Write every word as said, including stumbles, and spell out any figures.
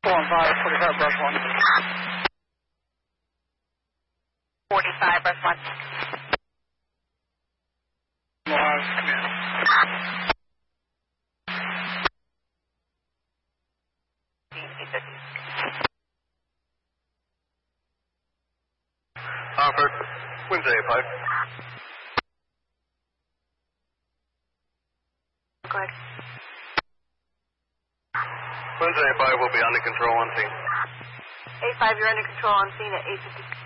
four and five, forty-five, brush one. forty-five, brush one. Live, come in. Hartford, Wednesday, five. Go ahead. Wednesday, five will be under control on scene. eight five, you're under control on scene at eight fifty.